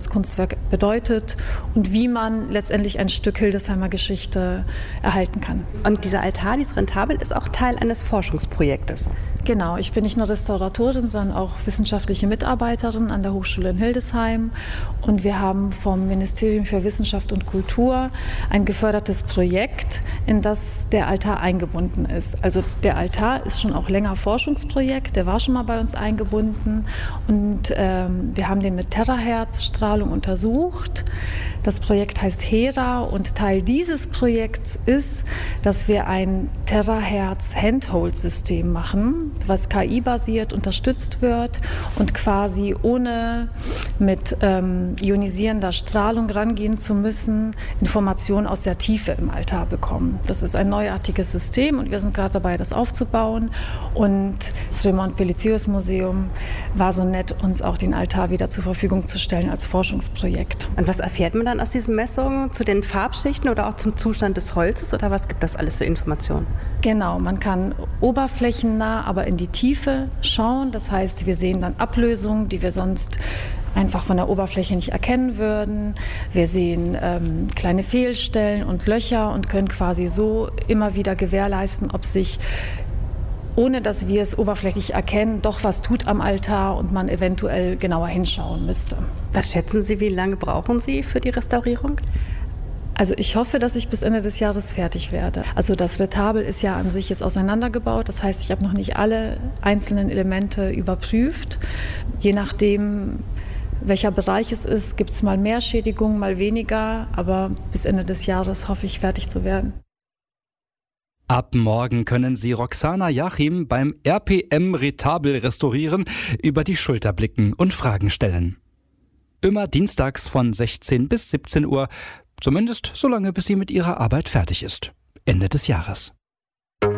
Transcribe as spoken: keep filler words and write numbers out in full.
Kunstwerk bedeutet und wie man letztendlich ein Stück Hildesheimer Geschichte erhalten kann. Und dieser Altar, dieses Rentabel, ist auch Teil eines Forschungsprojektes. Genau, ich bin nicht nur Restauratorin, sondern auch wissenschaftliche Mitarbeiterin an der Hochschule in Hildesheim. Und wir haben vom Ministerium für Wissenschaft und Kultur ein gefördertes Projekt, in das der Altar eingebunden ist. Also der Altar ist schon auch länger Forschungsprojekt, der war schon mal bei uns eingebunden. Und ähm, wir haben den mit Terahertz-Strahlung untersucht. Das Projekt heißt Hera und Teil dieses Projekts ist, dass wir ein Terahertz-Handhold-System machen, was K I-basiert unterstützt wird und quasi ohne mit ähm, ionisierender Strahlung rangehen zu müssen, Informationen aus der Tiefe im Altar bekommen. Das ist ein neuartiges System und wir sind gerade dabei, das aufzubauen. Und das Raymond-Pellizius-Museum war so nett, uns auch den Altar wieder zur Verfügung zu stellen als Forschungsprojekt. Und was erfährt man dann aus diesen Messungen zu den Farbschichten oder auch zum Zustand des Holzes oder was gibt das alles für Informationen? Genau, man kann oberflächennah, aber in die Tiefe schauen. Das heißt, wir sehen dann Ablösungen, die wir sonst einfach von der Oberfläche nicht erkennen würden. Wir sehen ähm, kleine Fehlstellen und Löcher und können quasi so immer wieder gewährleisten, ob sich, ohne dass wir es oberflächlich erkennen, doch was tut am Altar und man eventuell genauer hinschauen müsste. Was schätzen Sie, wie lange brauchen Sie für die Restaurierung? Also ich hoffe, dass ich bis Ende des Jahres fertig werde. Also das Retabel ist ja an sich jetzt auseinandergebaut. Das heißt, ich habe noch nicht alle einzelnen Elemente überprüft. Je nachdem, welcher Bereich es ist, gibt es mal mehr Schädigungen, mal weniger. Aber bis Ende des Jahres hoffe ich, fertig zu werden. Ab morgen können Sie Roxana Jachim beim R P M Retabel restaurieren, über die Schulter blicken und Fragen stellen. Immer dienstags von sechzehn bis siebzehn Uhr, zumindest solange bis sie mit ihrer Arbeit fertig ist. Ende des Jahres.